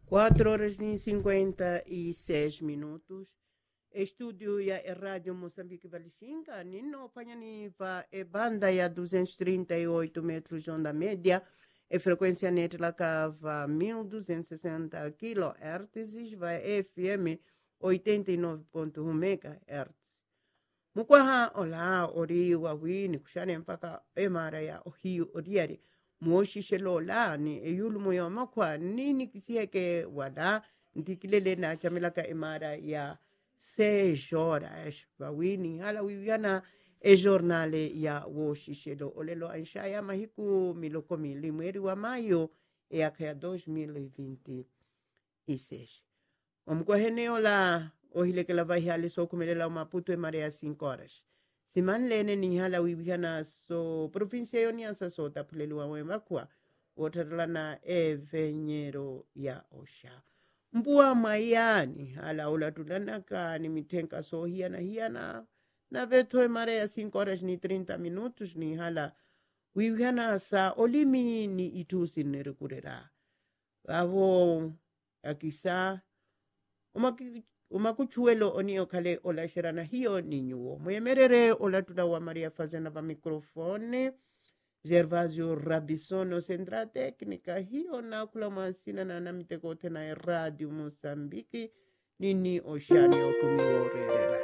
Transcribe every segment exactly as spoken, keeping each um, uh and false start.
quatro horas e cinquenta e seis minutos. Estúdio ya e Rádio Moçambique Valixinga, nino panhani pa e banda ya duzentos e trinta e oito metros de onda média, e frequência net lá cava mil duzentos e sessenta kHz, vai F M oitenta e nove ponto um megahertz. Mukwaha ola ori wawini kushane mpaka emara ya ohiu oriari. Mwoshi shelo la ni eyulu moyo makwa nini kisieke wada ntikilele na chamilaka emara ya seis horas wawini hala wiwiana e jornale ya woshi shelo olelo anshaya mahiku miloko mili mweri wa mayo e akaya dois mil e vinte e seis. Omkwaheneo la ohileke la vai hali so kumelela Maputo e marea cinco horas. Siman lene ni hala wibiana so provincia yoniansa so tapulelu wa makwa otarlana e venyero ya osha. Mbua mayani hala ula tulanaka ni mitenka so hiana hiana na veto e marea cinco horas ni trinta minutos ni hala wibiana sa olimi ni itusi nerekurera. Avo akisa umaki umakuchuelo oni okale ola sherana hiyo ni nyuo. Mwemerere ola tuda wa Maria Fazena va mikrofone. Gervasio Rabisono centra tecnica hiyo na kula masina na namiteko tena e Radio Mozambiki nini oshani okumiorera.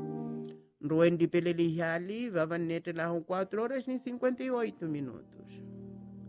Nruendi peleli hali vavanete na quatro horas ni cinquenta e oito minutos.